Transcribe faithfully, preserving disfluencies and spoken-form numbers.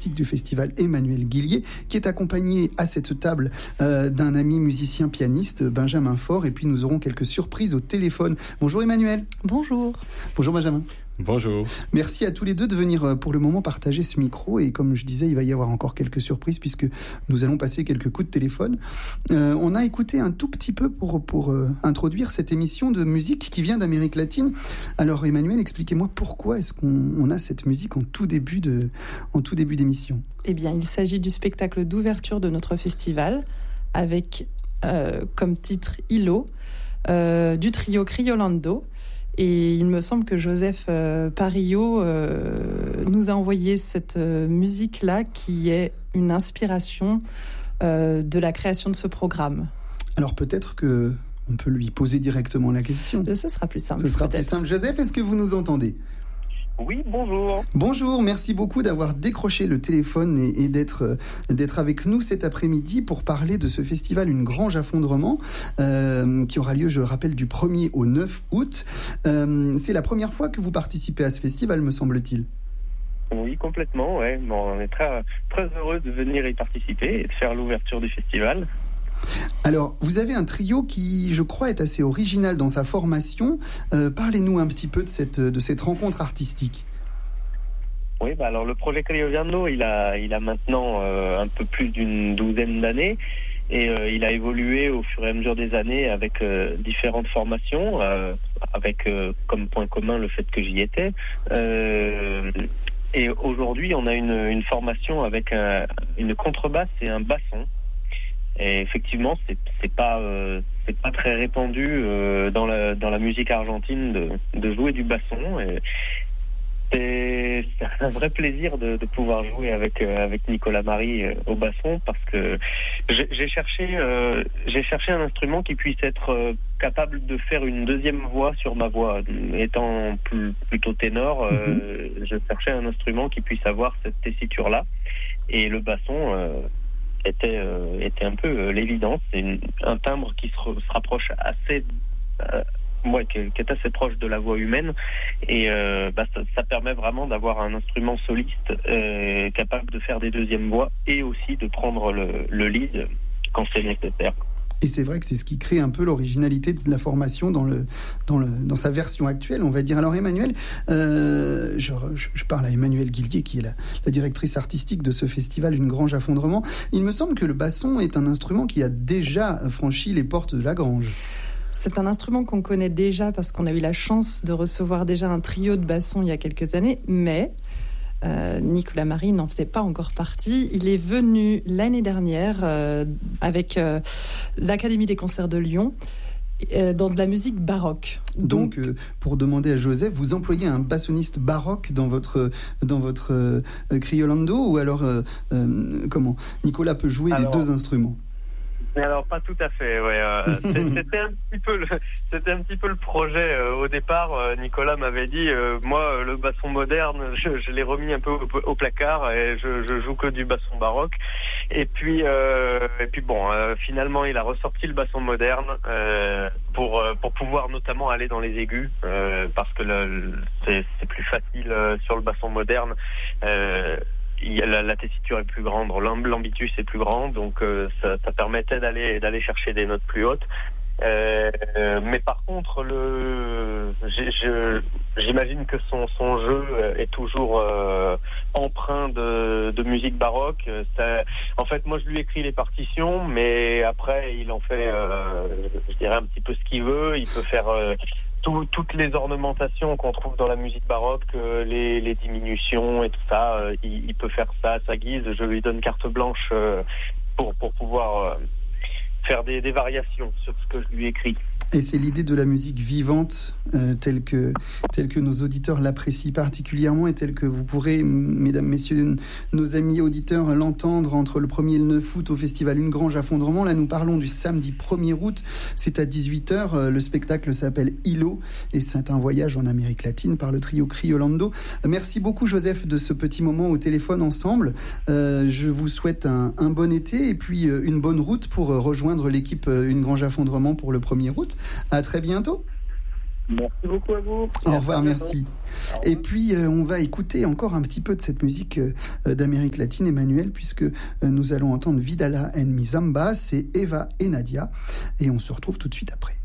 artistique du festival, Emmanuel Guillier, qui est accompagné à cette table euh, d'un ami musicien pianiste, Benjamin Faure, et puis nous aurons quelques surprises au téléphone. Bonjour Emmanuel. Bonjour. Bonjour Benjamin. Bonjour. Merci à tous les deux de venir pour le moment partager ce micro, et comme je disais, il va y avoir encore quelques surprises puisque nous allons passer quelques coups de téléphone. Euh, on a écouté un tout petit peu pour, pour euh, introduire cette émission de musique qui vient d'Amérique latine. Alors Emmanuel, expliquez-moi pourquoi est-ce qu'on on a cette musique en tout début de, en tout début d'émission. Eh bien, il s'agit du spectacle d'ouverture de notre festival avec euh, comme titre Ilo euh, du trio Criolando. Et il me semble que Joseph euh, Parillo euh, nous a envoyé cette euh, musique-là qui est une inspiration euh, de la création de ce programme. Alors peut-être que on peut lui poser directement la question. Ce sera plus simple. Ce sera peut-être. plus simple. Joseph, est-ce que vous nous entendez ? Oui, bonjour. Bonjour, merci beaucoup d'avoir décroché le téléphone et, et d'être, euh, d'être avec nous cet après-midi pour parler de ce festival Une Grange à Fondrement euh, qui aura lieu, je le rappelle, du premier au neuf août. Euh, c'est la première fois que vous participez à ce festival, me semble-t-il. Oui, complètement. Ouais. Bon, on est très, très heureux de venir y participer et de faire l'ouverture du festival. Alors, vous avez un trio qui, je crois, est assez original dans sa formation. Euh, parlez-nous un petit peu de cette, de cette rencontre artistique. Oui, bah alors le projet Criolando, il a, il a maintenant euh, un peu plus d'une douzaine d'années et euh, il a évolué au fur et à mesure des années avec euh, différentes formations, euh, avec euh, comme point commun le fait que j'y étais. Euh, et aujourd'hui, on a une, une formation avec un, une contrebasse et un basson. Et effectivement, c'est, c'est pas euh, c'est pas très répandu euh, dans la dans la musique argentine de, de jouer du basson. Et c'est, c'est un vrai plaisir de, de pouvoir jouer avec euh, avec Nicolas Marie euh, au basson parce que j'ai, j'ai cherché euh, j'ai cherché un instrument qui puisse être euh, capable de faire une deuxième voix sur ma voix. Étant plus, plutôt ténor, euh, mm-hmm. je cherchais un instrument qui puisse avoir cette tessiture là. Et le basson euh, était euh, était un peu euh, l'évidence. C'est une, un timbre qui se, re, se rapproche assez euh, ouais, qui, qui est assez proche de la voix humaine et euh, bah, ça, ça permet vraiment d'avoir un instrument soliste euh, capable de faire des deuxièmes voix et aussi de prendre le, le lead quand c'est nécessaire. Et c'est vrai que c'est ce qui crée un peu l'originalité de la formation dans, le, dans, le, dans sa version actuelle, on va dire. Alors Emmanuel, euh, je, je parle à Emmanuel Guillier, qui est la, la directrice artistique de ce festival Une Grange à Fondrement. Il me semble que le basson est un instrument qui a déjà franchi les portes de la Grange. C'est un instrument qu'on connaît déjà parce qu'on a eu la chance de recevoir déjà un trio de bassons il y a quelques années, mais... Euh, Nicolas Marie n'en faisait pas encore partie. Il est venu l'année dernière euh, avec euh, l'Académie des concerts de Lyon euh, dans de la musique baroque. Donc, Donc euh, pour demander à Joseph, vous employez un bassoniste baroque dans votre, dans votre euh, Criolando ou alors, euh, euh, comment Nicolas peut jouer alors... les deux instruments? Alors pas tout à fait, ouais. Euh, c'était un petit peu le, c'était un petit peu le projet euh, au départ. Euh, Nicolas m'avait dit, euh, moi le basson moderne, je, je l'ai remis un peu au, au placard et je, je joue que du basson baroque. Et puis, euh, et puis bon, euh, finalement il a ressorti le basson moderne euh, pour euh, pour pouvoir notamment aller dans les aigus euh, parce que le, c'est, c'est plus facile euh, sur le basson moderne. Euh, Il y a la, la tessiture est plus grande, l'ambitus est plus grand, donc euh, ça, ça permettait d'aller d'aller chercher des notes plus hautes. Euh, mais par contre, le, j'ai, je, j'imagine que son son jeu est toujours euh, empreint de, de musique baroque. Ça, en fait, moi, je lui écris les partitions, mais après, il en fait, euh, je dirais un petit peu ce qu'il veut. Il peut faire euh, Tout, toutes les ornementations qu'on trouve dans la musique baroque, euh, les, les diminutions et tout ça, euh, il, il peut faire ça à sa guise. Je lui donne carte blanche euh, pour, pour pouvoir euh, faire des, des variations sur ce que je lui écris. Et c'est l'idée de la musique vivante, euh, telle que, telle que nos auditeurs l'apprécient particulièrement et telle que vous pourrez, mesdames, messieurs, nos amis auditeurs, l'entendre entre le premier et le neuf août au festival Une Grange à Fondrement. Là, nous parlons du samedi premier août, c'est à dix-huit heures. Le spectacle s'appelle Ilo et c'est un voyage en Amérique latine par le trio Criolando. Merci beaucoup, Joseph, de ce petit moment au téléphone ensemble. Euh, je vous souhaite un, un bon été et puis une bonne route pour rejoindre l'équipe Une Grange à Fondrement pour le premier août. À très bientôt. Merci beaucoup à vous. Au revoir, merci. Au revoir. Et puis, euh, on va écouter encore un petit peu de cette musique euh, d'Amérique latine, Emmanuel, puisque euh, nous allons entendre Vidala en mi Zamba, c'est Eva et Nadia. Et on se retrouve tout de suite après.